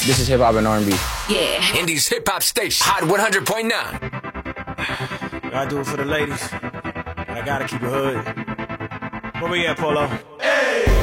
This is hip hop and R&B. Yeah. Indie's hip hop station, Hot 100.9. I do it for the ladies. I gotta keep it hood. Where we at, Polo? Hey!